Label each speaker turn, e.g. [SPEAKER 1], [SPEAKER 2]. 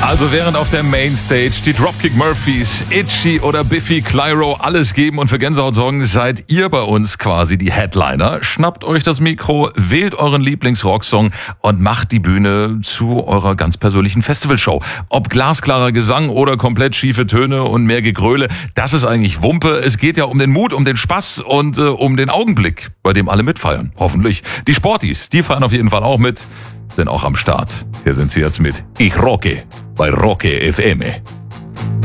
[SPEAKER 1] Also während auf der Mainstage die Dropkick Murphys, Itchy oder Biffy Clyro alles geben und für Gänsehaut sorgen, seid ihr bei uns quasi die Headliner. Schnappt euch das Mikro, wählt euren Lieblingsrocksong und macht die Bühne zu eurer ganz persönlichen Festivalshow. Ob glasklarer Gesang oder komplett schiefe Töne und mehr Gegröle, das ist eigentlich Wumpe. Es geht ja um den Mut, um den Spaß und um den Augenblick, bei dem alle mitfeiern. Hoffentlich. Die Sporties, die feiern auf jeden Fall auch mit, sind auch am Start. Hier sind sie jetzt mit Ich Rocke bei Rocke FM.